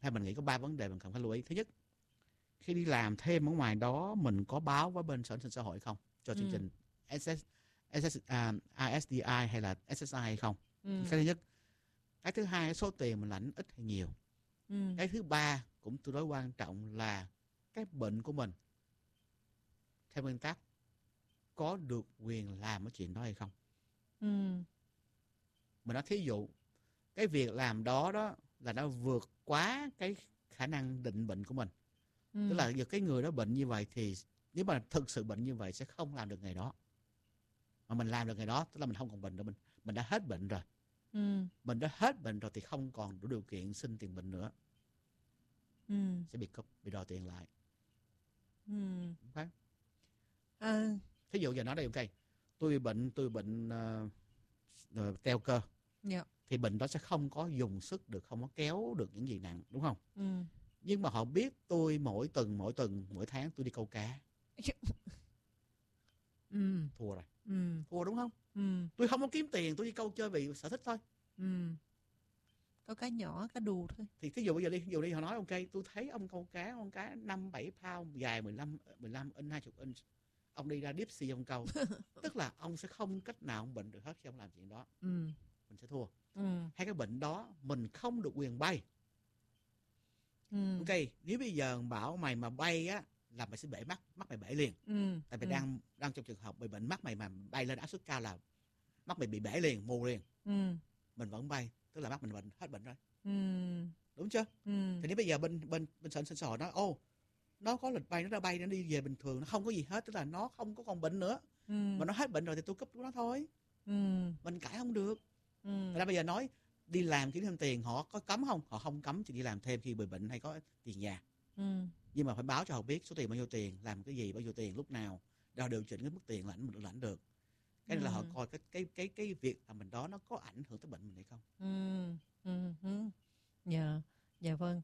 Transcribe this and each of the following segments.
Hay mình nghĩ có 3 vấn đề mình cần phải lưu ý. Thứ nhất, khi đi làm thêm ở ngoài đó mình có báo với bên Sở An sinh Xã hội không? Cho chương trình ISDI hay là SSI hay không? Cái thứ nhất. Cái thứ hai, số tiền mình lãnh ít hay nhiều. Cái thứ ba cũng tương đối quan trọng là cái bệnh của mình theo nguyên tắc có được quyền làm cái chuyện đó hay không. Mình nói thí dụ cái việc làm đó là nó vượt quá cái khả năng định bệnh của mình. Tức là giờ cái người đó bệnh như vậy thì nếu mà thực sự bệnh như vậy sẽ không làm được ngày đó. Mà mình làm được ngày đó tức là mình không còn bệnh nữa, mình đã hết bệnh rồi. Mình đã hết bệnh rồi thì không còn đủ điều kiện xin tiền bệnh nữa. Sẽ bị đòi tiền lại. Okay. Thí dụ giờ nói đây ok, tôi bị bệnh teo cơ. Thì bệnh đó sẽ không có dùng sức được, không có kéo được những gì nặng, đúng không? Nhưng mà họ biết tôi mỗi tháng tôi đi câu cá. Thua rồi. Thua đúng không? Tôi không có kiếm tiền, tôi đi câu chơi vì sở thích thôi. Câu cá nhỏ, cá đù thôi. Thì thí dụ bây giờ đi họ nói ok, tôi thấy ông câu cá 5-7 pound dài 15 inch 20 inch. Ông đi ra deep sea ông câu. Tức là ông sẽ không cách nào ông bệnh được hết khi ông làm chuyện đó. Mình sẽ thua. Hay cái bệnh đó mình không được quyền bay. Ok, nếu bây giờ bảo mày mà bay á là mày sẽ bể mắt mày bể liền. Tại vì đang trong trường hợp bị bệnh mắt mày mà bay lên áp suất cao là mắt mày bị bể liền, mù liền. Mình vẫn bay, tức là mắt mình hết bệnh rồi. Đúng chưa? Thì nếu bây giờ bên Sở An sinh Xã hội nói nó có lịch bay, nó ra bay, nó đi về bình thường, nó không có gì hết, tức là nó không có còn bệnh nữa. Mà nó hết bệnh rồi thì tôi cúp nó thôi. Mình cãi không được. Thật ra bây giờ nói đi làm kiếm thêm tiền, họ có cấm không? Họ không cấm chị đi làm thêm khi bị bệnh hay có tiền nhà. Nhưng mà phải báo cho họ biết số tiền bao nhiêu tiền, làm cái gì, bao nhiêu tiền, lúc nào, để điều chỉnh cái mức tiền lãnh mình được lãnh được. Cái này là họ coi cái việc làm mình đó nó có ảnh hưởng tới bệnh mình hay không. Dạ vâng.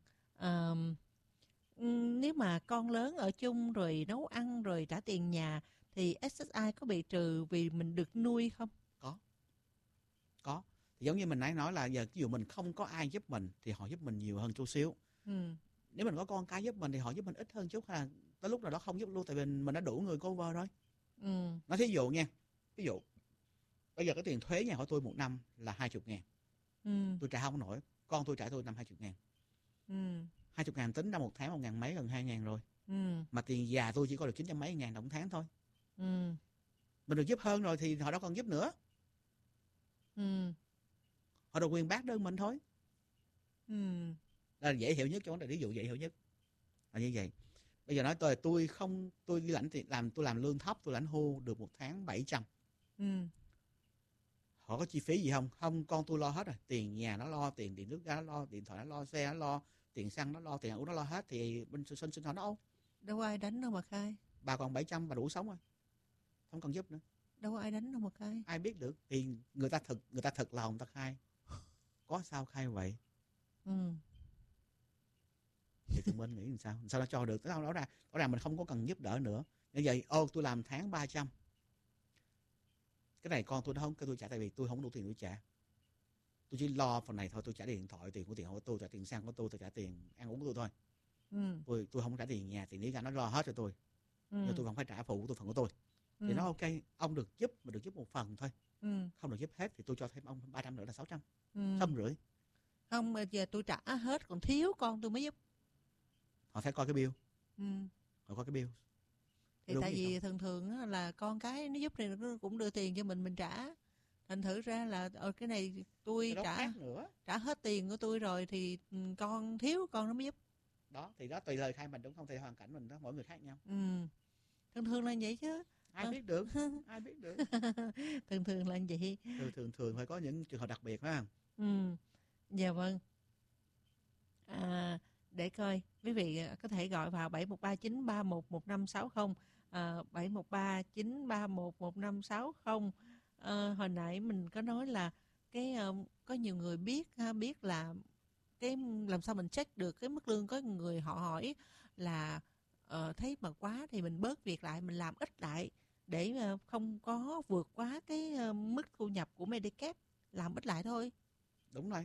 Nếu mà con lớn ở chung rồi nấu ăn rồi trả tiền nhà thì SSI có bị trừ vì mình được nuôi không? Có. Thì giống như mình nãy nói là giờ ví dụ mình không có ai giúp mình thì họ giúp mình nhiều hơn chút xíu. Nếu mình có con cái giúp mình thì họ giúp mình ít hơn chút, hay là tới lúc nào đó không giúp luôn, tại vì mình đã đủ người cover rồi. Nói thí dụ nha, ví dụ bây giờ cái tiền thuế nhà của tôi một năm là 20.000. Tôi trả không nổi, con tôi trả tôi năm 20.000. 20.000 tính ra một tháng 1.000 mấy, gần 2.000 rồi. Mà tiền già tôi chỉ có được 900 mấy ngàn đồng tháng thôi. Mình được giúp hơn rồi thì họ đâu còn giúp nữa. Họ được quyền bác đơn mình thôi. Là dễ hiểu nhất, cho vấn đề ví dụ dễ hiểu nhất là như vậy. Bây giờ nói tôi đi lãnh tiền tôi làm lương thấp, tôi lãnh hưu được một tháng 700. Họ có chi phí gì không? Không, con tôi lo hết rồi. Tiền nhà nó lo, tiền điện nước ga nó lo, điện thoại nó lo, xe nó lo, tiền xăng nó lo, tiền ăn uống nó lo hết. Thì bên sinh họ nó đâu có ai đánh đâu mà khai. Bà còn 700 bà đủ sống rồi, không cần giúp nữa. Đâu có ai đánh đâu mà khai. Ai biết được. Thì người ta thật lòng người ta khai. Có sao khai vậy? Thì thương binh nghĩ làm sao nó cho được. Đó ra mình không có cần giúp đỡ nữa. Như vậy tôi làm tháng 300, cái này con tôi nó không, cái tôi trả, tại vì tôi không đủ tiền tôi trả. Tôi chỉ lo phần này thôi, tôi trả điện thoại, tiền của tôi, trả tiền xăng của tôi trả tiền ăn uống của tôi thôi. Tôi không trả tiền nhà, tiền lý ra nó lo hết cho tôi. Nhưng tôi vẫn phải trả phụ của tôi, phần của tôi. Thì nó ok, ông được giúp mà được giúp một phần thôi. Không được giúp hết thì tôi cho thêm ông 300 nữa là 600. 650. Không, giờ tôi trả hết còn thiếu con tôi mới giúp. Họ phải coi cái bill. Họ coi cái bill. Thì tại vì thường là con cái nó giúp thì nó cũng đưa tiền cho mình trả. Thành thử ra là cái này tôi trả hết tiền của tôi rồi thì con thiếu con nó mới giúp. Đó thì đó tùy lời khai mình, đúng không? Tùy hoàn cảnh mình đó, mỗi người khác nhau. Thường là vậy chứ. Ai biết được. Ai biết được. Thường là vậy. Thường phải có những trường hợp đặc biệt phải không? Dạ vâng. Để coi, quý vị có thể gọi vào 7139311560, 7139311560. Hồi nãy mình có nói là có nhiều người biết là cái làm sao mình check được cái mức lương. Có người họ hỏi là thấy mà quá thì mình bớt việc lại, mình làm ít lại để không có vượt quá cái mức thu nhập của Medicare, làm ít lại thôi. Đúng rồi.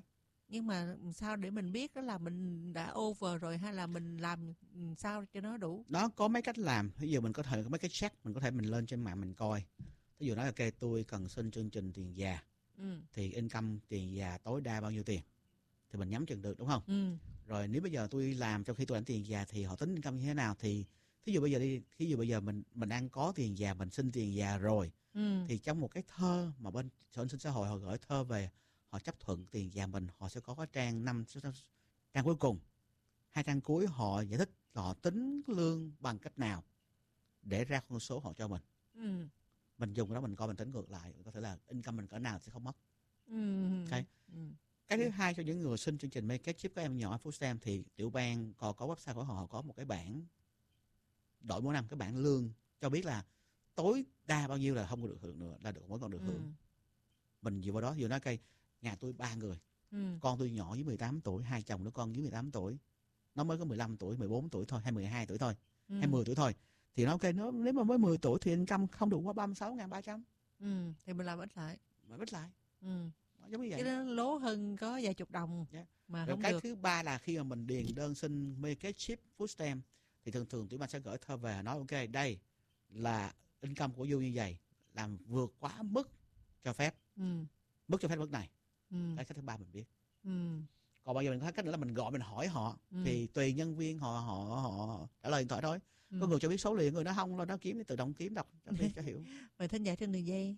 Nhưng mà sao để mình biết đó là mình đã over rồi hay là mình làm sao cho nó đủ? Nó có mấy cách làm. Ví dụ mình có thể có mấy cái check, mình có thể mình lên trên mạng mình coi. Ví dụ nói là ok, tôi cần xin chương trình tiền già. Thì income tiền già tối đa bao nhiêu tiền? Thì mình nhắm chừng được, đúng không? Rồi nếu bây giờ tôi làm trong khi tôi lãnh tiền già thì họ tính income như thế nào? Thì thí dụ bây giờ mình đang có tiền già, mình xin tiền già rồi. Thì trong một cái thơ mà bên Sở An sinh xã hội họ gửi thơ về, họ chấp thuận tiền già mình, họ sẽ có cái trang cuối cùng, 2 trang cuối họ giải thích họ tính lương bằng cách nào để ra con số họ cho mình. Mình dùng cái đó mình coi, mình tính ngược lại có thể là income mình cỡ nào sẽ không mất. Okay. Cái thứ hai, cho những người xin chương trình Make It Chip các em nhỏ Food Stamp thì tiểu bang có website của họ có một cái bảng đổi mỗi năm, cái bảng lương cho biết là tối đa bao nhiêu là không được hưởng nữa, là mới còn được hưởng. Mình dựa vào đó, vừa nói cây nhà tôi 3 người, con tôi nhỏ dưới 18 tuổi, 2 chồng đứa con dưới 18 tuổi, nó mới có 15 tuổi, 14 tuổi thôi, hay 12 tuổi thôi, hay 10 tuổi thôi, thì nó ok, nếu mà mới 10 tuổi thì income không được quá 36.300. Thì mình làm ít lại. Giống như vậy. Cái đó lố hơn có vài chục đồng. Mà rồi không cái được. thứ ba là khi mà mình điền đơn xin Make It Chip Food Stamp thì thường tiểu bang sẽ gửi thơ về nói ok, đây là income của Du như vậy, làm vượt quá mức cho phép. Mức cho phép mức này. Cái thứ ba mình biết. Còn bây giờ mình có cách nữa là mình gọi, mình hỏi họ, thì tùy nhân viên họ trả lời điện thoại thôi. Có người cho biết số liền, người nó không, nó kiếm, tự động kiếm, đọc cho hiểu. Mời thính giả trên đường dây.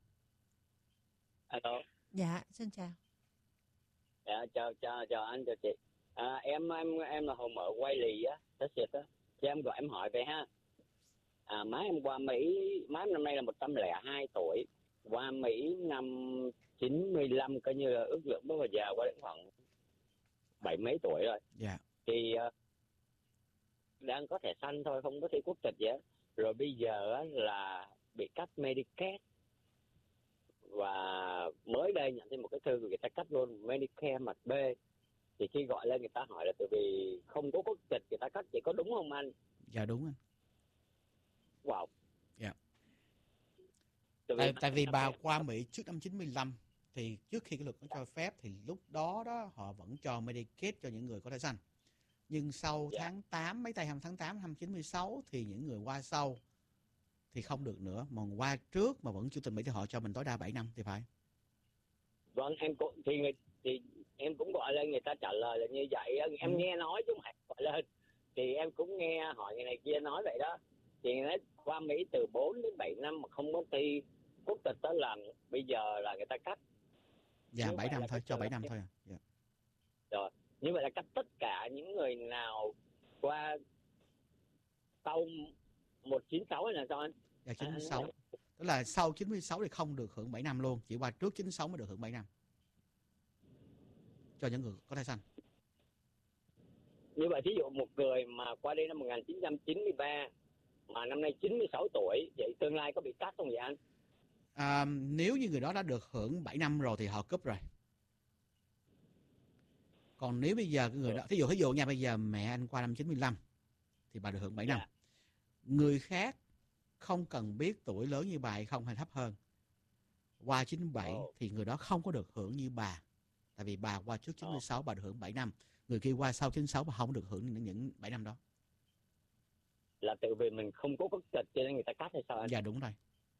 Alo. Dạ, xin chào. Dạ, chào anh, chào chị. Em là Hồng ở quay lì á, Texas á. Cho em gọi em hỏi về ha. Má em qua Mỹ, má em năm nay là 102 tuổi. Qua Mỹ năm 95, coi như là ước lượng bước vào già qua đến khoảng 7 mấy tuổi rồi. Dạ. Thì đang có thẻ xanh thôi, không có thi quốc tịch gì hết. Rồi bây giờ là bị cắt Medicare. Và mới đây nhận thêm một cái thư người ta cắt luôn Medicare mặt B. Thì khi gọi lên người ta hỏi là tại vì không có quốc tịch người ta cắt, chỉ có đúng không anh? Dạ đúng anh. Wow. Dạ. Tại vì bà qua Mỹ trước năm 95 thì trước khi cái luật nó cho phép thì lúc đó họ vẫn cho Medicaid cho những người có thẻ xanh. Nhưng sau tháng 8, mấy tay tháng 8 năm 96 thì những người qua sau thì không được nữa, mà qua trước mà vẫn chủ tịch Mỹ thì họ cho mình tối đa 7 năm thì phải. Vâng, em cũng thì em cũng gọi lên người ta trả lời là như vậy. Em nghe nói chứ không phải gọi lên. Thì em cũng nghe hỏi người này kia nói vậy đó. Thì nói qua Mỹ từ 4 đến 7 năm mà không có thi quốc tịch đó là bây giờ là người ta cắt. Dạ, 7 năm thôi, cho 7 năm thôi à. Dạ. Rồi, như vậy là cắt tất cả những người nào qua sau 196 hay là sao anh? Dạ, 96. Tức là sau 96 thì không được hưởng 7 năm luôn, chỉ qua trước 96 mới được hưởng 7 năm. Cho những người có thẻ xanh. Như vậy thí dụ một người mà qua đây năm 1993 mà năm nay 96 tuổi, vậy tương lai có bị cắt không vậy anh? Nếu như người đó đã được hưởng 7 năm rồi thì họ cúp rồi. Còn nếu bây giờ cái người đó, thí dụ nha, bây giờ mẹ anh qua năm 95 thì bà được hưởng 7 năm. Người khác không cần biết tuổi lớn như bà hay không hay thấp hơn, qua 97 thì người đó không có được hưởng như bà. Tại vì bà qua trước 96 bà được hưởng 7 năm. Người kia qua sau 96 bà không được hưởng những 7 năm đó. Là tự vì mình không có quốc tịch cho nên người ta cắt hay sao anh? Dạ đúng rồi.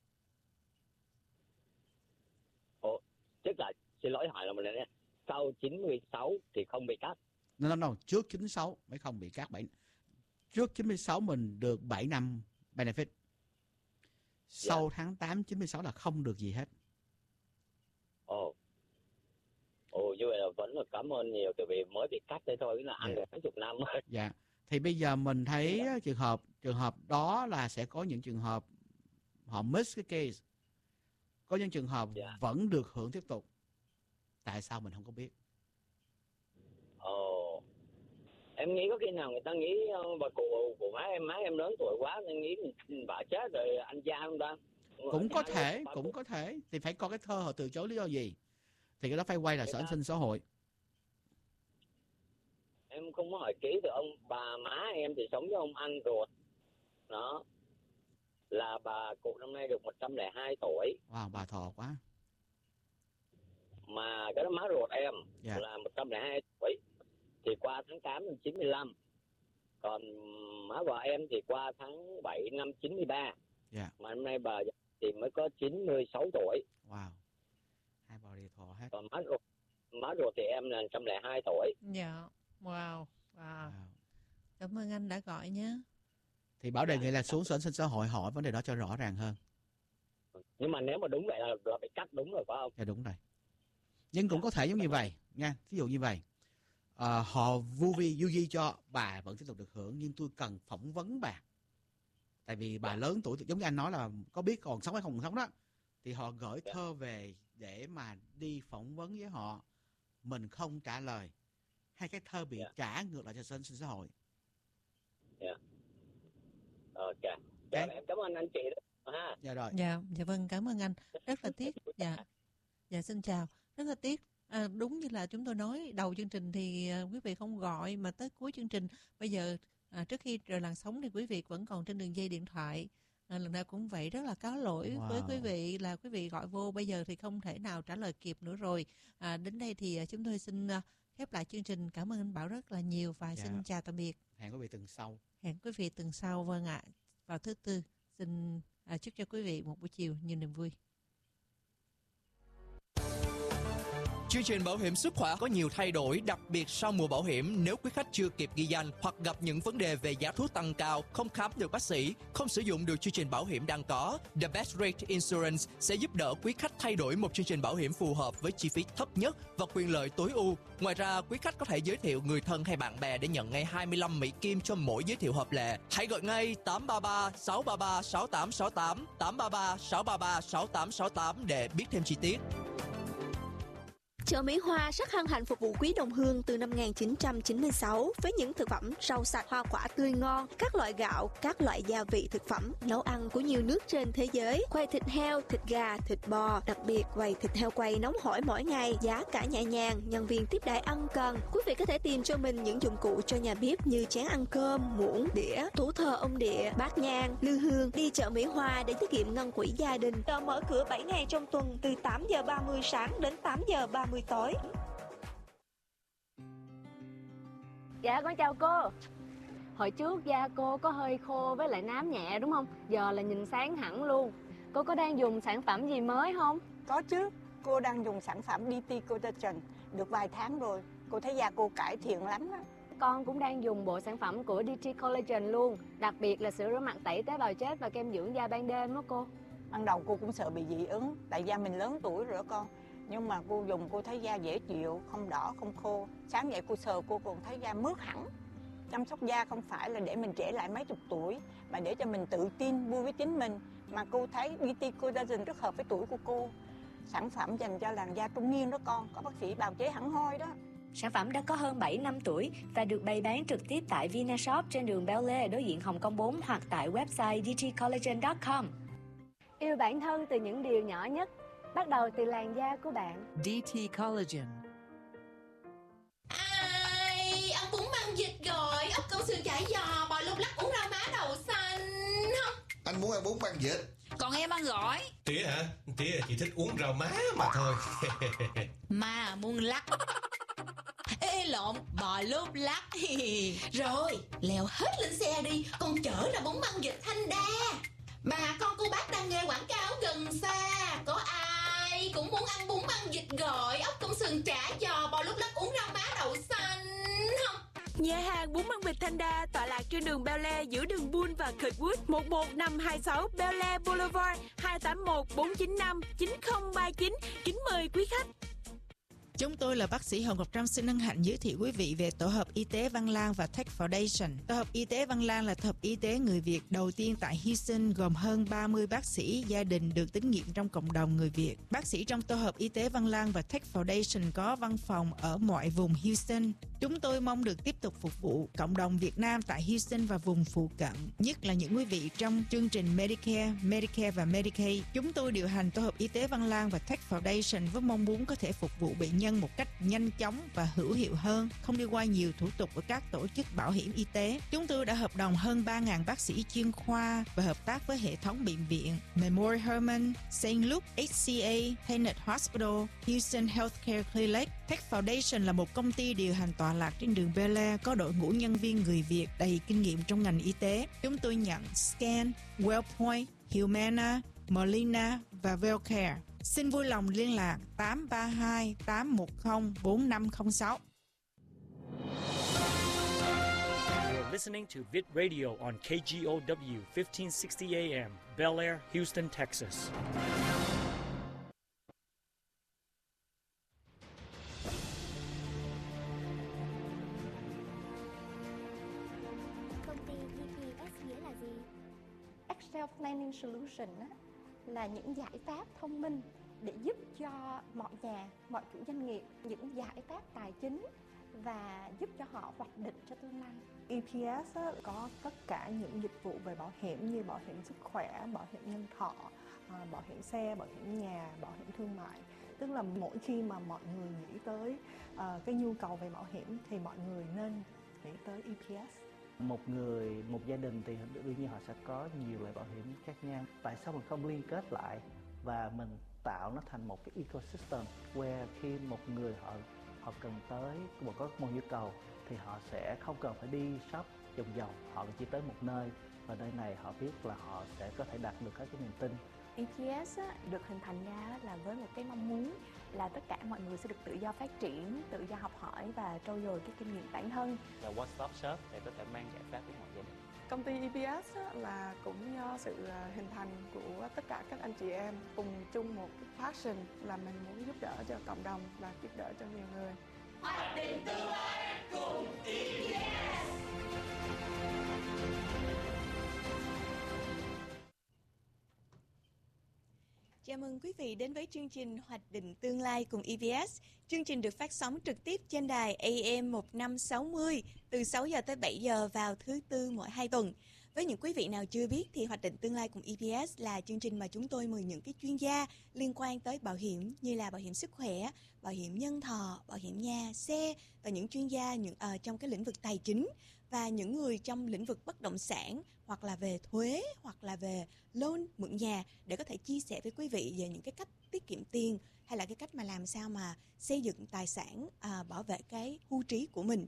Tức là xin lỗi hỏi là mình này, sau 96 thì không bị cắt. No, trước 96 mới không bị cắt 7. Trước 96 mình được 7 năm benefit. Sau tháng 8 96 là không được gì hết. Như vậy là vẫn là cảm ơn nhiều, tại vì mới bị cắt thế thôi, là ăn được mấy chục năm rồi. Dạ. Thì bây giờ mình thấy trường hợp đó là sẽ có những trường hợp họ miss cái case. Có những trường hợp vẫn được hưởng tiếp tục. Tại sao mình không có biết? Em nghĩ có khi nào người ta nghĩ bà cụ của má em lớn tuổi quá nên nghĩ bà chết rồi anh gia không ta? Cũng có thể. Thì phải coi cái thơ họ từ chối lý do gì. Thì cái đó phải quay là Sở An sinh xã hội. Em không có hỏi kỹ từ ông bà má em thì sống với ông anh ruột. Đó. Là bà cụ năm nay được 102 tuổi. Wow, bà thọ quá. mà cái đó má ruột em là 102 tuổi thì qua tháng 8 năm 95, còn má vợ em thì qua tháng 7 năm 93. Mà năm nay bà thì mới có 96 tuổi. Wow, hai bà đều thọ hết. Còn má ruột thì em là 102 tuổi. Dạ, wow. Cảm ơn anh đã gọi nhé. Thì Bảo đề nghị là xuống sở an sinh xã hội hỏi vấn đề đó cho rõ ràng hơn. Nhưng mà nếu mà đúng vậy là bị cắt đúng rồi phải không? Dạ đúng rồi. Nhưng cũng có thể giống như vậy nha. Ví dụ như vậy, họ du di cho bà vẫn tiếp tục được hưởng, nhưng tôi cần phỏng vấn bà. Tại vì bà lớn tuổi, giống như anh nói là có biết còn sống hay không còn sống đó, thì họ gửi thơ về để mà đi phỏng vấn với họ. Mình không trả lời, hay cái thơ bị trả ngược lại cho sở an sinh xã hội. Ok. Em cảm ơn anh chị đó ha. Dạ rồi. Dạ vâng, cảm ơn anh. Rất là tiếc. Dạ xin chào. Rất là tiếc. Đúng như là chúng tôi nói đầu chương trình thì quý vị không gọi, mà tới cuối chương trình bây giờ trước khi rời làn sóng thì quý vị vẫn còn trên đường dây điện thoại. Lần nào cũng vậy, rất là cáo lỗi với quý vị là quý vị gọi vô bây giờ thì không thể nào trả lời kịp nữa rồi. Đến đây thì chúng tôi xin khép lại chương trình. Cảm ơn anh Bảo rất là nhiều và xin chào tạm biệt. Hẹn quý vị tuần sau. Hẹn quý vị tuần sau, vâng ạ. Vào thứ Tư. Xin chúc cho quý vị một buổi chiều nhiều niềm vui. Chương trình bảo hiểm sức khỏe có nhiều thay đổi, đặc biệt sau mùa bảo hiểm. Nếu quý khách chưa kịp ghi danh hoặc gặp những vấn đề về giá thuốc tăng cao, không khám được bác sĩ, không sử dụng được chương trình bảo hiểm đang có, The Best Rate Insurance sẽ giúp đỡ quý khách thay đổi một chương trình bảo hiểm phù hợp với chi phí thấp nhất và quyền lợi tối ưu. Ngoài ra, quý khách có thể giới thiệu người thân hay bạn bè để nhận ngay 25 Mỹ Kim cho mỗi giới thiệu hợp lệ. Hãy gọi ngay 833 633 6868 833 633 6868 để biết thêm chi tiết. Chợ Mỹ Hoa rất hân hạnh phục vụ quý đồng hương từ năm 1996 với những thực phẩm rau sạch, hoa quả tươi ngon, các loại gạo, các loại gia vị thực phẩm, nấu ăn của nhiều nước trên thế giới, quầy thịt heo, thịt gà, thịt bò, đặc biệt quầy thịt heo quay nóng hổi mỗi ngày, giá cả nhẹ nhàng, nhân viên tiếp đãi ân cần. Quý vị có thể tìm cho mình những dụng cụ cho nhà bếp như chén ăn cơm, muỗng, đĩa, tủ thờ ông địa, bát nhang, lư hương. Đi chợ Mỹ Hoa để tiết kiệm ngân quỹ gia đình. Chợ mở cửa 7 ngày trong tuần từ 8 giờ 30 sáng đến 8 giờ 30 tối. Dạ con chào cô. Hồi trước da cô có hơi khô với lại nám nhẹ đúng không? Giờ là nhìn sáng hẳn luôn. Cô có đang dùng sản phẩm gì mới không? Có chứ, cô đang dùng sản phẩm DT Collagen được vài tháng rồi. Cô thấy da cô cải thiện lắm á. Con cũng đang dùng bộ sản phẩm của DT Collagen luôn. Đặc biệt là sữa rửa mặt tẩy tế bào chết và kem dưỡng da ban đêm đó cô. Ban đầu cô cũng sợ bị dị ứng, tại da mình lớn tuổi rồi đó con. Nhưng mà cô dùng cô thấy da dễ chịu, không đỏ, không khô. Sáng dậy cô sờ cô còn thấy da mướt hẳn. Chăm sóc da không phải là để mình trẻ lại mấy chục tuổi, mà để cho mình tự tin, vui với chính mình. Mà cô thấy DT Collagen rất hợp với tuổi của cô. Sản phẩm dành cho làn da trung niên đó con, có bác sĩ bào chế hẳn hoi đó. Sản phẩm đã có hơn 7 năm tuổi và được bày bán trực tiếp tại Vinashop trên đường Bel Air đối diện Hồng Kông 4 hoặc tại website dtcollagen.com. Yêu bản thân từ những điều nhỏ nhất, bắt đầu từ làn da của bạn. DT Collagen. Ai ăn bún măng vịt rồi, ốc công xương chả giò, bò lúc lắc uống rau má đậu xanh không? Anh muốn ăn bún măng vịt. Còn em ăn gỏi. Tía hả? Tía chỉ thích uống rau má mà thôi. Mà muốn lắc. Ê lộn, bò lúc lắc. Rồi, leo hết lên xe đi, con chở ra bún măng vịt Thanh Đa. Mà con cô bác đang nghe quảng cáo gần xa. Có ai cũng muốn ăn bún măng vịt gỏi, ốc công sừng chả giò, bò lúc lắc uống rau má đậu xanh không? Nhà hàng bún măng vịt Thanh Đa tọa lạc trên đường Bel Air giữa đường Bull và Kirkwood, 11526 Bel Air Boulevard, 281 495 9039. Kính mời quý khách. Chúng tôi là bác sĩ Hồng Ngọc Trâm xin hân hạnh giới thiệu quý vị về Tổ hợp Y tế Văn Lang và Tech Foundation. Tổ hợp Y tế Văn Lang là tổ hợp y tế người Việt đầu tiên tại Houston, gồm hơn 30 bác sĩ gia đình được tín nhiệm trong cộng đồng người Việt. Bác sĩ trong Tổ hợp Y tế Văn Lang và Tech Foundation có văn phòng ở mọi vùng Houston. Chúng tôi mong được tiếp tục phục vụ cộng đồng Việt Nam tại Houston và vùng phụ cận, nhất là những quý vị trong chương trình Medicare và Medicaid. Chúng tôi điều hành Tổ hợp Y tế Văn Lang và Tech Foundation với mong muốn có thể phục vụ bệnh nhân nhân một cách nhanh chóng và hữu hiệu hơn, không đi qua nhiều thủ tục của các tổ chức bảo hiểm y tế. Chúng tôi đã hợp đồng hơn 3.000 bác sĩ chuyên khoa và hợp tác với hệ thống bệnh viện Memorial Hermann, St. Luke, HCA, Tenet Hospital, Houston Healthcare Clinic. Tech Foundation là một công ty điều hành tọa lạc trên đường Bel Air, có đội ngũ nhân viên người Việt đầy kinh nghiệm trong ngành y tế. Chúng tôi nhận Scan, Wellpoint, Humana, Molina và Wellcare. Xin vui lòng liên lạc 832 810 4506. You're listening to Vid Radio on KGOW 1560 AM, Bel Air, Houston, Texas. Công ty EPS nghĩa là gì? Excel Planning Solution là những giải pháp thông minh để giúp cho mọi nhà, mọi chủ doanh nghiệp những giải pháp tài chính và giúp cho họ hoạch định cho tương lai. EPS có tất cả những dịch vụ về bảo hiểm như bảo hiểm sức khỏe, bảo hiểm nhân thọ, bảo hiểm xe, bảo hiểm nhà, bảo hiểm thương mại. Tức là mỗi khi mà mọi người nghĩ tới cái nhu cầu về bảo hiểm thì mọi người nên nghĩ tới EPS. Một gia đình thì đương nhiên họ sẽ có nhiều loại bảo hiểm khác nhau. Tại sao mình không liên kết lại và mình tạo nó thành một cái ecosystem where khi một người họ cần tới có một nhu cầu thì họ sẽ không cần phải đi shop vòng, họ chỉ tới một nơi và nơi này họ biết là họ sẽ có thể đạt được các cái niềm tin. EPS được hình thành ra là với một cái mong muốn là tất cả mọi người sẽ được tự do phát triển, tự do học hỏi và trau dồi cái kinh nghiệm bản thân. Là one stop shop để có thể mang giải pháp đến mọi gia đình. Công ty EPS là cũng do sự hình thành của tất cả các anh chị em cùng chung một passion là mình muốn giúp đỡ cho cộng đồng và giúp đỡ cho nhiều người. Hoạch định tương lai cùng EPS. Chào mừng quý vị đến với chương trình Hoạch định tương lai cùng EPS. Chương trình được phát sóng trực tiếp trên đài AM 1560 từ 6 giờ tới 7 giờ vào thứ Tư mỗi 2 tuần. Với những quý vị nào chưa biết thì Hoạch định tương lai cùng EPS là chương trình mà chúng tôi mời những cái chuyên gia liên quan tới bảo hiểm như là bảo hiểm sức khỏe, bảo hiểm nhân thọ, bảo hiểm nhà, xe và những chuyên gia trong cái lĩnh vực tài chính và những người trong lĩnh vực bất động sản hoặc là về thuế hoặc là về loan mượn nhà để có thể chia sẻ với quý vị về những cái cách tiết kiệm tiền hay là cái cách mà làm sao mà xây dựng tài sản, bảo vệ cái hưu trí của mình.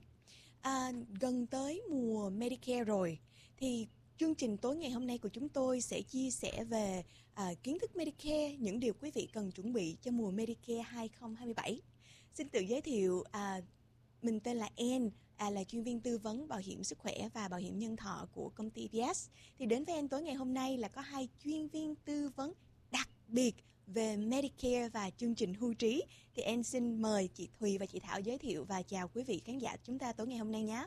Gần tới mùa Medicare rồi thì chương trình tối ngày hôm nay của chúng tôi sẽ chia sẻ về kiến thức Medicare, những điều quý vị cần chuẩn bị cho mùa Medicare 2027. Xin tự giới thiệu, mình tên là Anne, là chuyên viên tư vấn bảo hiểm sức khỏe và bảo hiểm nhân thọ của công ty EPS. Thì đến với Anne tối ngày hôm nay là có hai chuyên viên tư vấn đặc biệt về Medicare và chương trình hưu trí. Thì Anne xin mời chị Thùy và chị Thảo giới thiệu và chào quý vị khán giả chúng ta tối ngày hôm nay nhé.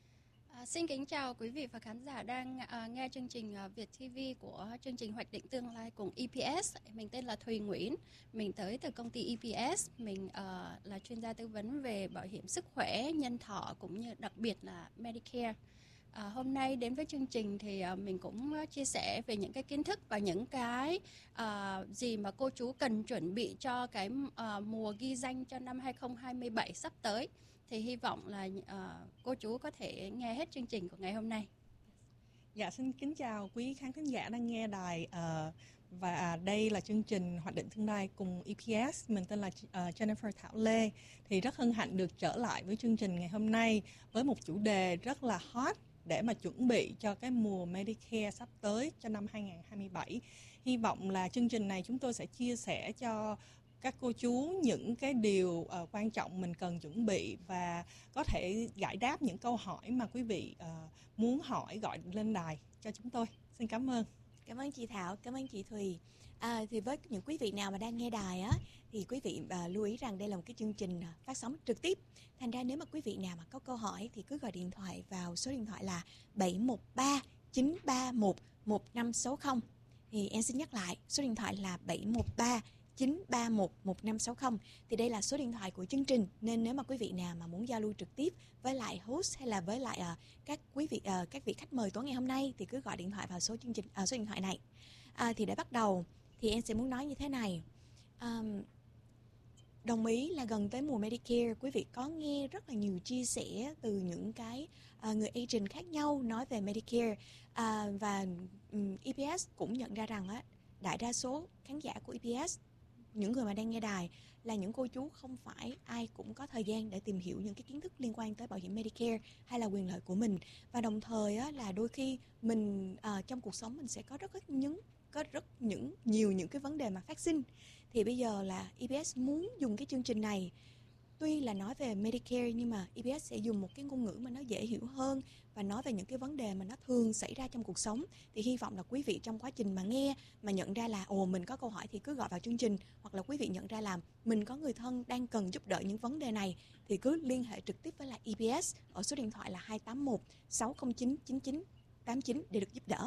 Xin kính chào quý vị và khán giả đang nghe chương trình Việt TV của chương trình Hoạch định tương lai cùng EPS. Mình tên là Thùy Nguyễn, mình tới từ công ty EPS. Mình là chuyên gia tư vấn về bảo hiểm sức khỏe, nhân thọ cũng như đặc biệt là Medicare. Hôm nay đến với chương trình thì mình cũng chia sẻ về những cái kiến thức và những cái gì mà cô chú cần chuẩn bị cho cái mùa ghi danh cho năm 2027 sắp tới. Thì hy vọng là cô chú có thể nghe hết chương trình của ngày hôm nay. Dạ, xin kính chào quý khán thính giả đang nghe đài và đây là chương trình Hoạch định tương lai cùng EPS. Mình tên là Jennifer Thảo Lê. Thì rất hân hạnh được trở lại với chương trình ngày hôm nay với một chủ đề rất là hot để mà chuẩn bị cho cái mùa Medicare sắp tới cho năm 2027. Hy vọng là chương trình này chúng tôi sẽ chia sẻ cho các cô chú những cái điều quan trọng mình cần chuẩn bị và có thể giải đáp những câu hỏi mà quý vị muốn hỏi gọi lên đài cho chúng tôi. Xin cảm ơn. Cảm ơn chị Thảo, cảm ơn chị Thùy. Thì với những quý vị nào mà đang nghe đài á thì quý vị lưu ý rằng đây là một cái chương trình phát sóng trực tiếp. Thành ra nếu mà quý vị nào mà có câu hỏi thì cứ gọi điện thoại vào số điện thoại là 713 931 1560. Thì em xin nhắc lại, số điện thoại là 713 931 1560. Thì đây là số điện thoại của chương trình, nên nếu mà quý vị nào mà muốn giao lưu trực tiếp với lại host hay là với lại các vị khách mời tối ngày hôm nay thì cứ gọi điện thoại vào số điện thoại này. Thì để bắt đầu thì em sẽ muốn nói như thế này. Đồng ý là gần tới mùa Medicare, quý vị có nghe rất là nhiều chia sẻ từ những cái người agent khác nhau nói về Medicare, và EPS cũng nhận ra rằng đại đa số khán giả của EPS, những người mà đang nghe đài, là những cô chú không phải ai cũng có thời gian để tìm hiểu những cái kiến thức liên quan tới bảo hiểm Medicare hay là quyền lợi của mình. Và đồng thời là đôi khi mình trong cuộc sống mình sẽ có nhiều những cái vấn đề mà phát sinh. Thì bây giờ là EPS muốn dùng cái chương trình này, tuy là nói về Medicare nhưng mà EPS sẽ dùng một cái ngôn ngữ mà nó dễ hiểu hơn và nói về những cái vấn đề mà nó thường xảy ra trong cuộc sống. Thì hy vọng là quý vị trong quá trình mà nghe mà nhận ra là mình có câu hỏi thì cứ gọi vào chương trình, hoặc là quý vị nhận ra là mình có người thân đang cần giúp đỡ những vấn đề này thì cứ liên hệ trực tiếp với lại EPS ở số điện thoại là 281 609 9989 để được giúp đỡ.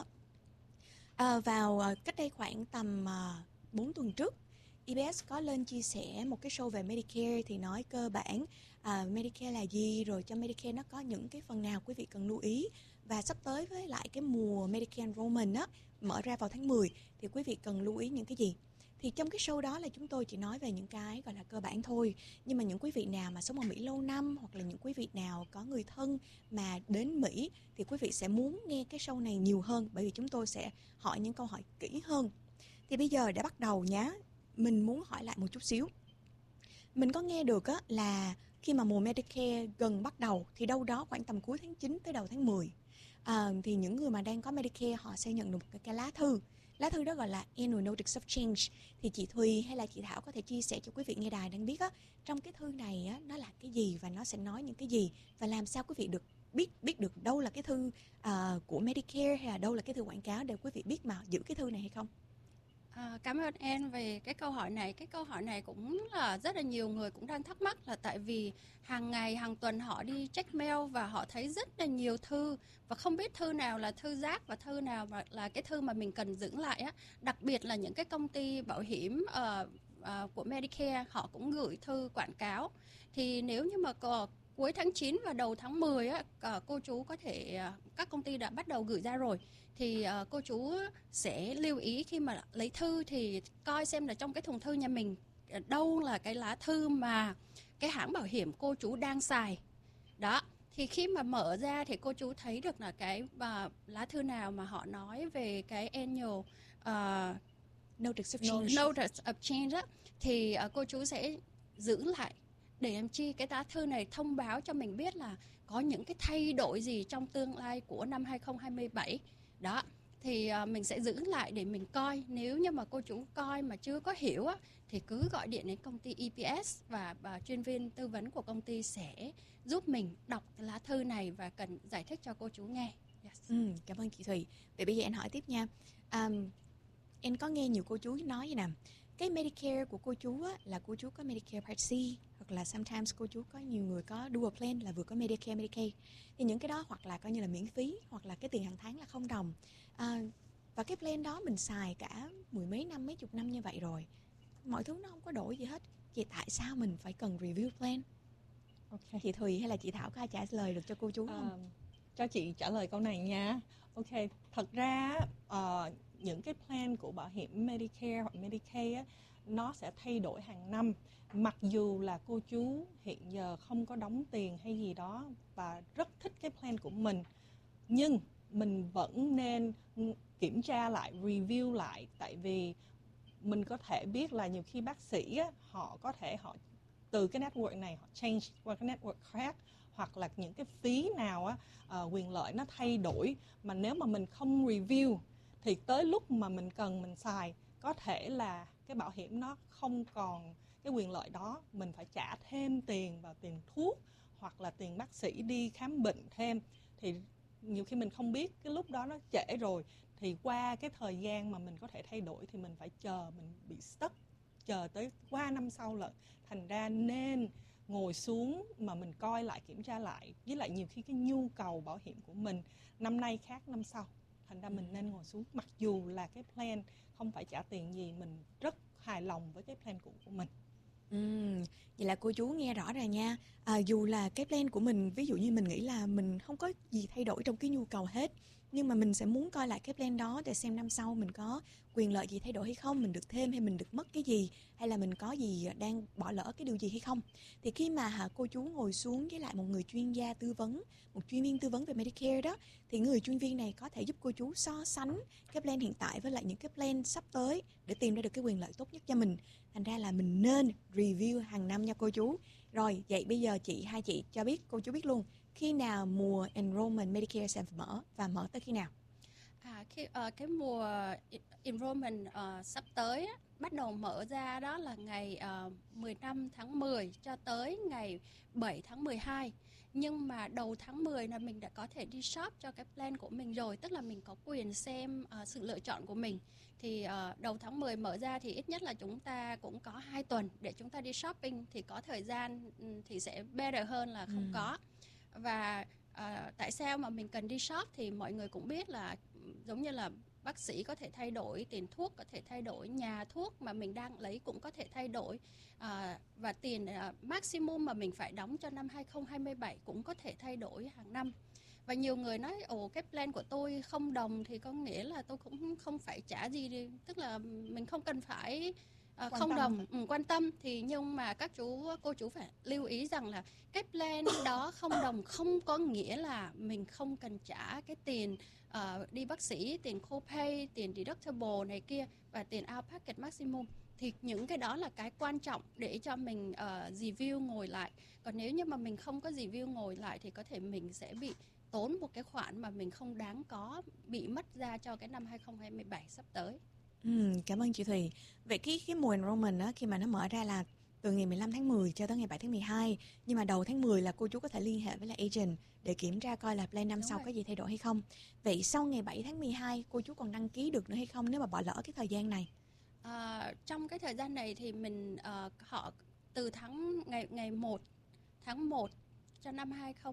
Vào cách đây khoảng tầm 4 tuần trước, EPS có lên chia sẻ một cái show về Medicare, thì nói cơ bản Medicare là gì, rồi cho Medicare nó có những cái phần nào quý vị cần lưu ý. Và sắp tới với lại cái mùa Medicare Enrollment mở ra vào tháng 10 thì quý vị cần lưu ý những cái gì. Thì trong cái show đó là chúng tôi chỉ nói về những cái gọi là cơ bản thôi. Nhưng mà những quý vị nào mà sống ở Mỹ lâu năm, hoặc là những quý vị nào có người thân mà đến Mỹ, thì quý vị sẽ muốn nghe cái show này nhiều hơn, bởi vì chúng tôi sẽ hỏi những câu hỏi kỹ hơn. Thì bây giờ để bắt đầu nhá, mình muốn hỏi lại một chút xíu. Mình có nghe được là khi mà mùa Medicare gần bắt đầu thì đâu đó khoảng tầm cuối tháng 9 tới đầu tháng 10, thì những người mà đang có Medicare họ sẽ nhận được một cái lá thư. Lá thư đó gọi là Annual Notice of Change. Thì chị Thùy hay là chị Thảo có thể chia sẻ cho quý vị nghe đài đang biết trong cái thư này nó là cái gì và nó sẽ nói những cái gì, và làm sao quý vị được biết được đâu là cái thư của Medicare hay là đâu là cái thư quảng cáo để quý vị biết mà giữ cái thư này hay không? Cảm ơn em về cái câu hỏi này. Cái câu hỏi này cũng là rất là nhiều người cũng đang thắc mắc, là tại vì hàng ngày, hàng tuần họ đi check mail và họ thấy rất là nhiều thư, và không biết thư nào là thư rác và thư nào là cái thư mà mình cần giữ lại Đặc biệt là những cái công ty bảo hiểm của Medicare, họ cũng gửi thư quảng cáo. Thì nếu như mà cuối tháng 9 và đầu tháng 10 cô chú có thể, các công ty đã bắt đầu gửi ra rồi, thì cô chú sẽ lưu ý khi mà lấy thư thì coi xem là trong cái thùng thư nhà mình đâu là cái lá thư mà cái hãng bảo hiểm cô chú đang xài. Đó, thì khi mà mở ra thì cô chú thấy được là cái lá thư nào mà họ nói về cái annual Notice of Change thì cô chú sẽ giữ lại để làm chi cái lá thư này thông báo cho mình biết là có những cái thay đổi gì trong tương lai của năm 2027. Đó, thì mình sẽ giữ lại để mình coi. Nếu như mà cô chú coi mà chưa có hiểu thì cứ gọi điện đến công ty EPS và chuyên viên tư vấn của công ty sẽ giúp mình đọc cái lá thư này và cần giải thích cho cô chú nghe. Yes. Cảm ơn chị Thùy. Vậy bây giờ anh hỏi tiếp nha. Em có nghe nhiều cô chú nói vậy nè, cái Medicare của cô chú là cô chú có Medicare Part C, hoặc là sometimes cô chú có nhiều người có dual plan là vừa có Medicare, Medicaid. Thì những cái đó hoặc là coi như là miễn phí, hoặc là cái tiền hàng tháng là $0. Và cái plan đó mình xài cả mười mấy năm, mấy chục năm như vậy rồi, mọi thứ nó không có đổi gì hết. Vậy tại sao mình phải cần review plan? Okay. Chị Thùy hay là chị Thảo có trả lời được cho cô chú không? Cho chị trả lời câu này nha. Ok, thật ra những cái plan của bảo hiểm Medicare hoặc Medicaid nó sẽ thay đổi hàng năm. Mặc dù là cô chú hiện giờ không có đóng tiền hay gì đó và rất thích cái plan của mình, nhưng mình vẫn nên kiểm tra lại, review lại. Tại vì mình có thể biết là nhiều khi bác sĩ họ có thể từ cái network này họ change qua cái network khác, hoặc là những cái phí nào quyền lợi nó thay đổi, mà nếu mà mình không review thì tới lúc mà mình cần mình xài, có thể là cái bảo hiểm nó không còn cái quyền lợi đó, mình phải trả thêm tiền vào tiền thuốc hoặc là tiền bác sĩ đi khám bệnh thêm. Thì nhiều khi mình không biết, cái lúc đó nó trễ rồi, thì qua cái thời gian mà mình có thể thay đổi thì mình phải chờ, mình bị stuck, chờ tới qua năm sau lận. Thành ra nên ngồi xuống mà mình coi lại, kiểm tra lại. Với lại nhiều khi cái nhu cầu bảo hiểm của mình năm nay khác năm sau, thành ra mình nên ngồi xuống. Mặc dù là cái plan không phải trả tiền gì, mình rất hài lòng với cái plan cũ của mình. Vậy là cô chú nghe rõ rồi nha. Dù là cái plan của mình, ví dụ như mình nghĩ là mình không có gì thay đổi trong cái nhu cầu hết, nhưng mà mình sẽ muốn coi lại cái plan đó để xem năm sau mình có quyền lợi gì thay đổi hay không, mình được thêm hay mình được mất cái gì, hay là mình có gì đang bỏ lỡ cái điều gì hay không. Thì khi mà cô chú ngồi xuống với lại một người chuyên gia tư vấn, một chuyên viên tư vấn về Medicare đó, thì người chuyên viên này có thể giúp cô chú so sánh cái plan hiện tại với lại những cái plan sắp tới để tìm ra được cái quyền lợi tốt nhất cho mình. Thành ra là mình nên review hàng năm nha cô chú. Rồi, vậy bây giờ hai chị cho biết, cô chú biết luôn, khi nào mùa enrollment Medicare sẽ mở và mở tới khi nào? Cái mùa enrollment sắp tới bắt đầu mở ra đó là ngày 15 tháng 10 cho tới ngày 7 tháng 12. Nhưng mà đầu tháng 10 là mình đã có thể đi shop cho cái plan của mình rồi, tức là mình có quyền xem sự lựa chọn của mình. Thì đầu tháng 10 mở ra thì ít nhất là chúng ta cũng có 2 tuần để chúng ta đi shopping, thì có thời gian thì sẽ better hơn là không có. Và tại sao mà mình cần đi shop thì mọi người cũng biết là giống như là bác sĩ có thể thay đổi, tiền thuốc có thể thay đổi, nhà thuốc mà mình đang lấy cũng có thể thay đổi, và tiền maximum mà mình phải đóng cho năm 2027 cũng có thể thay đổi hàng năm. Và nhiều người nói cái plan của tôi không đồng thì có nghĩa là tôi cũng không phải trả gì đi, tức là mình không cần phải không đồng quan tâm. Thì nhưng mà các cô chú phải lưu ý rằng là cái plan đó không đồng không có nghĩa là mình không cần trả cái tiền đi bác sĩ, tiền copay, tiền deductible này kia và tiền out pocket maximum. Thì những cái đó là cái quan trọng để cho mình review ngồi lại. Còn nếu như mà mình không có review ngồi lại thì có thể mình sẽ bị tốn một cái khoản mà mình không đáng có, bị mất ra cho cái năm 2027 sắp tới. Cảm ơn chị Thùy. Vậy cái mùa enrollment á, khi mà nó mở ra là từ ngày 15 tháng 10 cho tới ngày 7 tháng 12, nhưng mà đầu tháng 10 là cô chú có thể liên hệ với lại agent để kiểm tra coi là plan năm sau có gì thay đổi hay không. Vậy sau ngày 7 tháng 12 cô chú còn đăng ký được nữa hay không nếu mà bỏ lỡ cái thời gian này? Trong cái thời gian này thì mình họ từ ngày 1 tháng 1 cho năm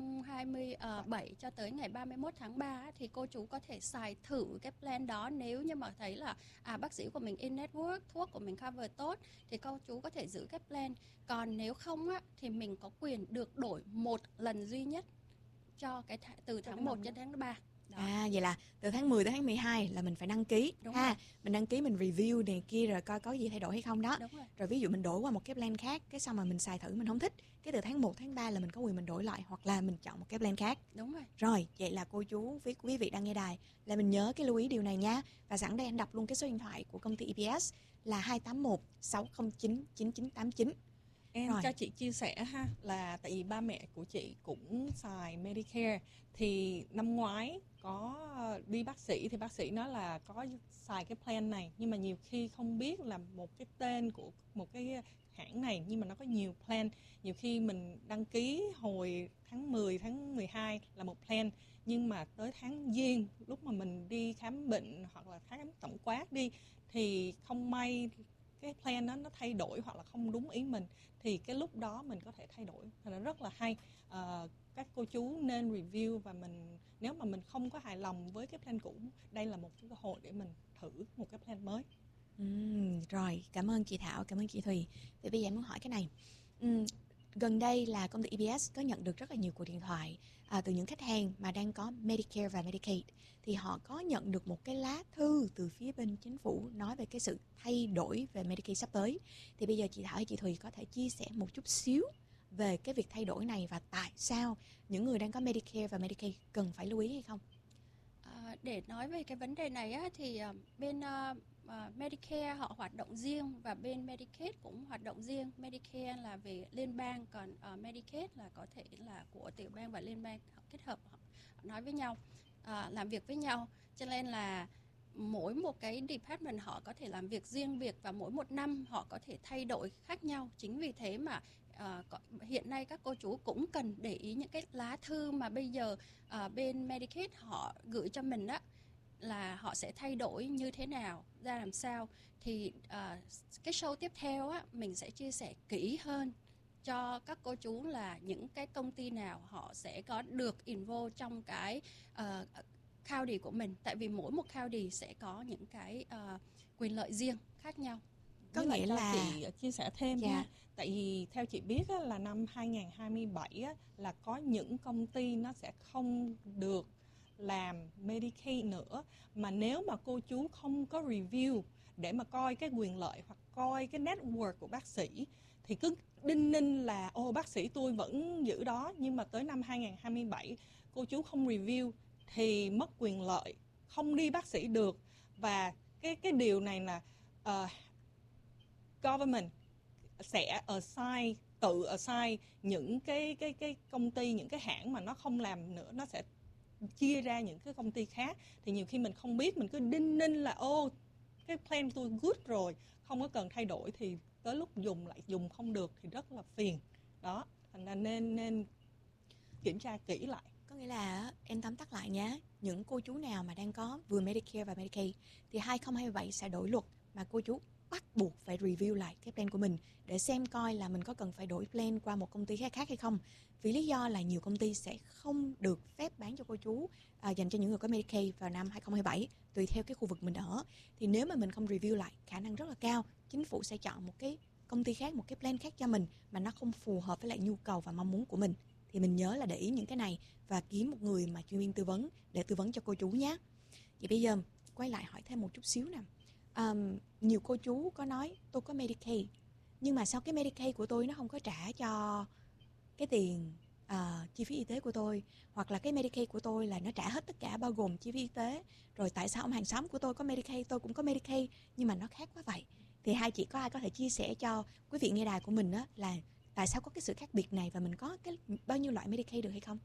2027 cho tới ngày 31 tháng 3 thì cô chú có thể xài thử cái plan đó. Nếu như mà thấy là bác sĩ của mình in network, thuốc của mình cover tốt thì cô chú có thể giữ cái plan. Còn nếu không thì mình có quyền được đổi một lần duy nhất cho cái từ tháng 1 đến tháng 3. Đó. Vậy là từ tháng 10 tới tháng 12 là mình phải đăng ký. Đúng rồi. Mình đăng ký, mình review này kia rồi coi có gì thay đổi hay không đó. Đúng rồi. Rồi ví dụ mình đổi qua một cái plan khác, cái xong mà mình xài thử mình không thích, cái từ tháng 1, tháng 3 là mình có quyền mình đổi lại hoặc là mình chọn một cái plan khác. Đúng rồi. Rồi, vậy là cô chú với quý vị đang nghe đài là mình nhớ cái lưu ý điều này nha. Và sẵn đây anh đọc luôn cái số điện thoại của công ty EPS là 281 609 9989. Em cho chị chia sẻ ha, là tại vì ba mẹ của chị cũng xài Medicare, thì năm ngoái có đi bác sĩ thì bác sĩ nói là có xài cái plan này, nhưng mà nhiều khi không biết là một cái tên của một cái hãng này nhưng mà nó có nhiều plan. Nhiều khi mình đăng ký hồi tháng 10, tháng 12 là một plan, nhưng mà tới tháng Giêng lúc mà mình đi khám bệnh hoặc là khám tổng quát đi thì không may cái plan đó nó thay đổi hoặc là không đúng ý mình, thì cái lúc đó mình có thể thay đổi. Thì nó rất là hay. Các cô chú nên review, và nếu mà mình không có hài lòng với cái plan cũ, đây là một cái cơ hội để mình thử một cái plan mới. Rồi, cảm ơn chị Thảo, cảm ơn chị Thùy. Thì bây giờ em muốn hỏi cái này. Gần đây là công ty EPS có nhận được rất là nhiều cuộc điện thoại từ những khách hàng mà đang có Medicare và Medicaid. Thì họ có nhận được một cái lá thư từ phía bên chính phủ nói về cái sự thay đổi về Medicaid sắp tới. Thì bây giờ chị Thảo hay chị Thùy có thể chia sẻ một chút xíu về cái việc thay đổi này và tại sao những người đang có Medicare và Medicaid cần phải lưu ý hay không? Để nói về cái vấn đề này thì bên Medicare họ hoạt động riêng và bên Medicaid cũng hoạt động riêng. Medicare là về liên bang, còn Medicaid là có thể là của tiểu bang và liên bang, họ kết hợp, họ nói với nhau, làm việc với nhau. Cho nên là mỗi một cái department họ có thể làm việc riêng biệt và mỗi một năm họ có thể thay đổi khác nhau. Chính vì thế mà hiện nay các cô chú cũng cần để ý những cái lá thư mà bây giờ bên Medicaid họ gửi cho mình đó, là họ sẽ thay đổi như thế nào, ra làm sao. Thì cái show tiếp theo mình sẽ chia sẻ kỹ hơn cho các cô chú là những cái công ty nào họ sẽ có được involve trong cái county của mình. Tại vì mỗi một county sẽ có những cái quyền lợi riêng khác nhau. Có nghĩa là chị chia sẻ thêm nha. Tại vì theo chị biết là năm 2027 là có những công ty nó sẽ không được làm Medicaid nữa, mà nếu mà cô chú không có review để mà coi cái quyền lợi hoặc coi cái network của bác sĩ, thì cứ đinh ninh là bác sĩ tôi vẫn giữ đó, nhưng mà tới năm 2027 cô chú không review thì mất quyền lợi, không đi bác sĩ được. Và cái điều này là government sẽ tự assign những cái công ty, những cái hãng mà nó không làm nữa, nó sẽ chia ra những cái công ty khác. Thì nhiều khi mình không biết, mình cứ đinh ninh là cái plan tôi good rồi, không có cần thay đổi, thì tới lúc dùng lại dùng không được thì rất là phiền. Đó, thành ra nên kiểm tra kỹ lại. Có nghĩa là em tóm tắt lại nhé, những cô chú nào mà đang có vừa Medicare và Medicaid thì 2027 sẽ đổi luật mà cô chú bắt buộc phải review lại cái plan của mình để xem coi là mình có cần phải đổi plan qua một công ty khác hay không. Vì lý do là nhiều công ty sẽ không được phép bán cho cô chú dành cho những người có Medicaid vào năm 2027 tùy theo cái khu vực mình ở. Thì nếu mà mình không review lại, khả năng rất là cao chính phủ sẽ chọn một cái công ty khác, một cái plan khác cho mình mà nó không phù hợp với lại nhu cầu và mong muốn của mình. Thì mình nhớ là để ý những cái này và kiếm một người mà chuyên viên tư vấn để tư vấn cho cô chú nhé. Vậy bây giờ quay lại hỏi thêm một chút xíu nè. Nhiều cô chú có nói tôi có Medicaid, nhưng mà sao cái Medicaid của tôi nó không có trả cho cái tiền chi phí y tế của tôi, hoặc là cái Medicaid của tôi là nó trả hết tất cả bao gồm chi phí y tế, rồi tại sao ông hàng xóm của tôi có Medicaid, tôi cũng có Medicaid nhưng mà nó khác quá vậy? Thì hai chị có ai có thể chia sẻ cho quý vị nghe đài của mình á là tại sao có cái sự khác biệt này và mình có cái bao nhiêu loại Medicaid được hay không?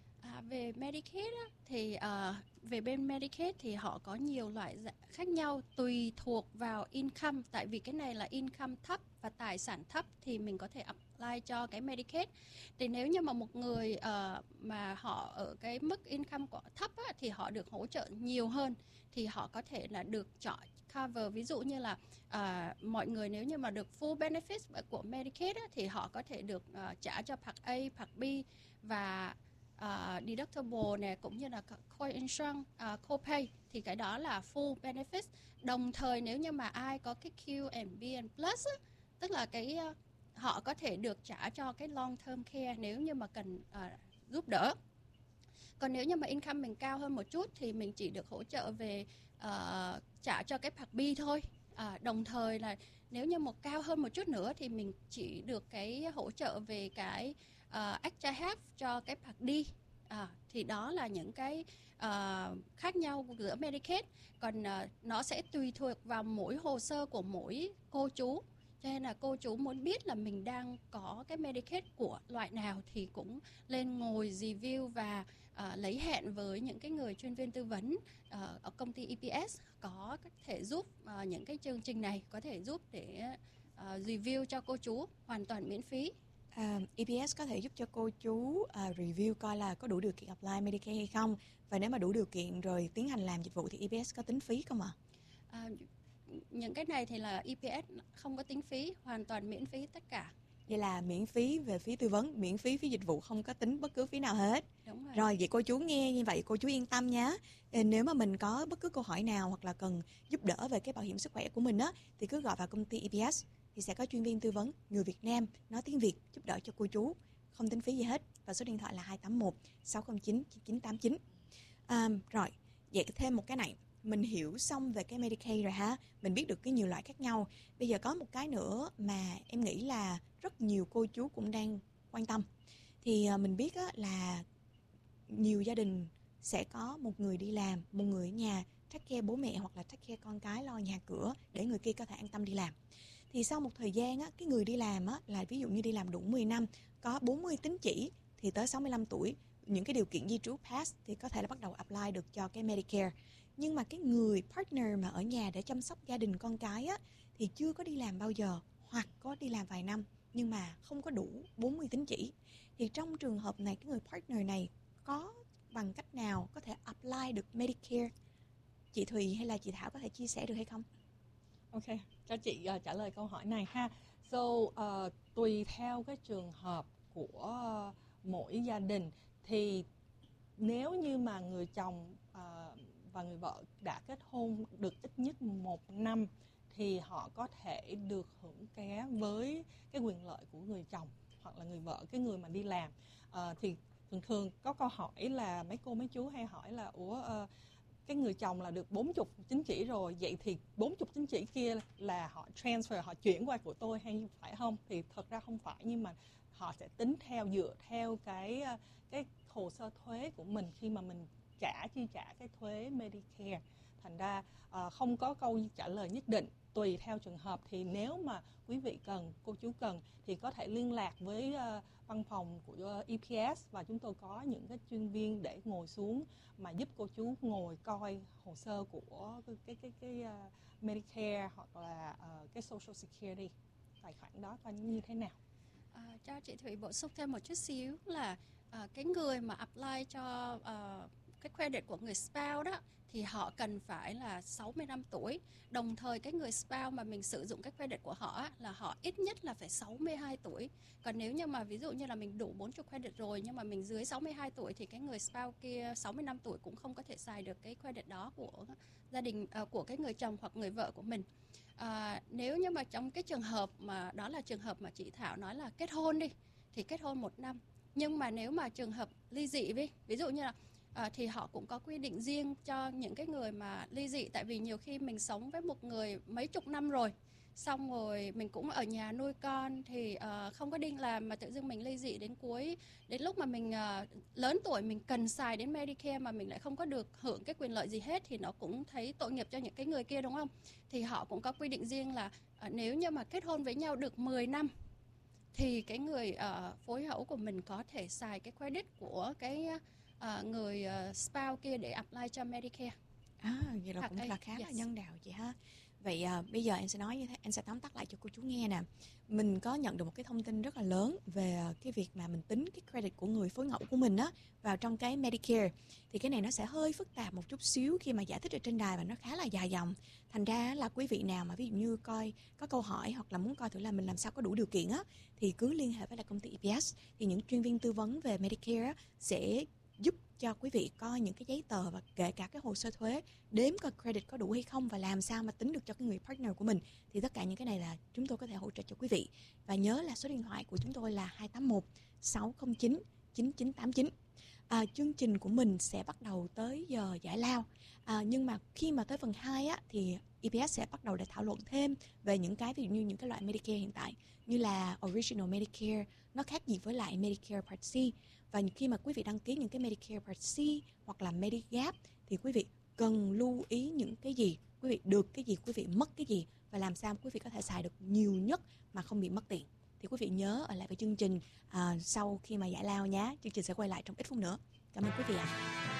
Về Medicaid á, thì về bên Medicaid thì họ có nhiều loại khác nhau tùy thuộc vào income. Tại vì cái này là income thấp và tài sản thấp thì mình có thể apply cho cái Medicaid. Thì nếu như mà một người mà họ ở cái mức income thấp á, thì họ được hỗ trợ nhiều hơn, thì họ có thể là được chọn cover. Ví dụ như là mọi người nếu như mà được full benefits của Medicaid á, thì họ có thể được trả cho Part A, Part B và deductible này, cũng như là co-insurance, co-pay, thì cái đó là full benefits. Đồng thời nếu như mà ai có cái Q&B and Plus á, tức là cái họ có thể được trả cho cái long term care nếu như mà cần giúp đỡ. Còn nếu như mà income mình cao hơn một chút thì mình chỉ được hỗ trợ về trả cho cái Part B thôi. Đồng thời là nếu như một cao hơn một chút nữa thì mình chỉ được cái hỗ trợ về cái extra help cho cái Part D. Thì đó là những cái khác nhau giữa Medicaid. Còn nó sẽ tùy thuộc vào mỗi hồ sơ của mỗi cô chú. Cho nên là cô chú muốn biết là mình đang có cái Medicaid của loại nào thì cũng lên ngồi review và lấy hẹn với những cái người chuyên viên tư vấn ở công ty EPS có thể giúp những cái chương trình này, có thể giúp để review cho cô chú hoàn toàn miễn phí. EPS có thể giúp cho cô chú review coi là có đủ điều kiện apply Medicaid hay không, và nếu mà đủ điều kiện rồi tiến hành làm dịch vụ thì EPS có tính phí không ạ? Những cái này thì là EPS không có tính phí, hoàn toàn miễn phí tất cả. Vậy là miễn phí về phí tư vấn, miễn phí phí dịch vụ, không có tính bất cứ phí nào hết. Đúng rồi. Rồi, vậy cô chú nghe như vậy cô chú yên tâm nhé. Nếu mà mình có bất cứ câu hỏi nào hoặc là cần giúp đỡ về cái bảo hiểm sức khỏe của mình á, thì cứ gọi vào công ty EPS thì sẽ có chuyên viên tư vấn người Việt Nam nói tiếng Việt giúp đỡ cho cô chú, không tính phí gì hết. Và số điện thoại là 281 609 9989. Rồi, vậy thêm một cái này. Mình hiểu xong về cái Medicaid rồi ha, mình biết được cái nhiều loại khác nhau. Bây giờ có một cái nữa mà em nghĩ là rất nhiều cô chú cũng đang quan tâm. Thì mình biết á, là nhiều gia đình sẽ có một người đi làm, một người ở nhà take care bố mẹ hoặc là take care con cái, lo nhà cửa để người kia có thể an tâm đi làm. Thì sau một thời gian á, cái người đi làm á, là ví dụ như đi làm đủ 10 năm, có 40 tín chỉ thì tới 65 tuổi, những cái điều kiện di trú pass thì có thể là bắt đầu apply được cho cái Medicare. Nhưng mà cái người partner mà ở nhà để chăm sóc gia đình con cái á, thì chưa có đi làm bao giờ hoặc có đi làm vài năm nhưng mà không có đủ 40 tín chỉ. Thì trong trường hợp này, cái người partner này có bằng cách nào có thể apply được Medicare? Chị Thùy hay là chị Thảo có thể chia sẻ được hay không? Ok, cho chị trả lời câu hỏi này ha. So, tùy theo cái trường hợp của mỗi gia đình thì nếu như mà người chồng và người vợ đã kết hôn được ít nhất 1 năm thì họ có thể được hưởng ké với cái quyền lợi của người chồng hoặc là người vợ, cái người mà đi làm. Thì thường có câu hỏi là mấy cô mấy chú hay hỏi là cái người chồng là được 40 chứng chỉ rồi, vậy thì 40 chứng chỉ kia là họ transfer, họ chuyển qua của tôi hay phải không? Thì thật ra không phải, nhưng mà họ sẽ tính dựa theo cái hồ sơ thuế của mình khi mà mình chi trả cái thuế Medicare. Thành ra không có câu trả lời nhất định, tùy theo trường hợp. Thì nếu mà quý vị cần, cô chú cần thì có thể liên lạc với văn phòng của EPS, và chúng tôi có những cái chuyên viên để ngồi xuống mà giúp cô chú ngồi coi hồ sơ của cái Medicare hoặc là cái Social Security, tài khoản đó coi như thế nào. Cho chị Thủy bổ sung thêm một chút xíu là cái người mà apply cho cái credit của người spouse đó thì họ cần phải là 65 tuổi. Đồng thời cái người spouse mà mình sử dụng cái credit của họ là họ ít nhất là phải 62 tuổi. Còn nếu như mà ví dụ như là mình đủ 40 credit rồi nhưng mà mình dưới 62 tuổi thì cái người spouse kia 65 tuổi cũng không có thể xài được cái credit đó của gia đình, của cái người chồng hoặc người vợ của mình. Nếu như mà trong cái trường hợp mà đó là trường hợp mà chị Thảo nói là kết hôn đi thì kết hôn 1 năm. Nhưng mà nếu mà trường hợp ly dị ví dụ như là thì họ cũng có quy định riêng cho những cái người mà ly dị. Tại vì nhiều khi mình sống với một người mấy chục năm rồi, xong rồi mình cũng ở nhà nuôi con thì không có đi làm, mà tự dưng mình ly dị đến lúc mà mình lớn tuổi mình cần xài đến Medicare mà mình lại không có được hưởng cái quyền lợi gì hết thì nó cũng thấy tội nghiệp cho những cái người kia, đúng không? Thì họ cũng có quy định riêng là nếu như mà kết hôn với nhau được 10 năm thì cái người phối hữu của mình có thể xài cái credit của cái người spouse kia để apply cho Medicare. Vậy là cũng là khá là nhân đạo chị ha. Vậy bây giờ em sẽ nói như thế, em sẽ tóm tắt lại cho cô chú nghe nè. Mình có nhận được một cái thông tin rất là lớn về cái việc mà mình tính cái credit của người phối ngẫu của mình á vào trong cái Medicare. Thì cái này nó sẽ hơi phức tạp một chút xíu khi mà giải thích ở trên đài và nó khá là dài dòng. Thành ra là quý vị nào mà ví dụ như coi có câu hỏi hoặc là muốn coi thử là mình làm sao có đủ điều kiện á thì cứ liên hệ với lại công ty EPS. Thì những chuyên viên tư vấn về Medicare á, sẽ giúp cho quý vị coi những cái giấy tờ và kể cả cái hồ sơ thuế, đếm coi credit có đủ hay không và làm sao mà tính được cho cái người partner của mình. Thì tất cả những cái này là chúng tôi có thể hỗ trợ cho quý vị. Và nhớ là số điện thoại của chúng tôi là 281 609 9989. Chương trình của mình sẽ bắt đầu tới giờ giải lao. Nhưng mà khi mà tới phần 2 á, thì EPS sẽ bắt đầu để thảo luận thêm về những cái ví dụ như những cái loại Medicare hiện tại như là Original Medicare, nó khác gì với lại Medicare Part C. Và khi mà quý vị đăng ký những cái Medicare Part C hoặc là Medigap thì quý vị cần lưu ý những cái gì, quý vị được cái gì, quý vị mất cái gì và làm sao quý vị có thể xài được nhiều nhất mà không bị mất tiền. Thì quý vị nhớ ở lại với chương trình sau khi mà giải lao nhé. Chương trình sẽ quay lại trong ít phút nữa. Cảm ơn quý vị ạ.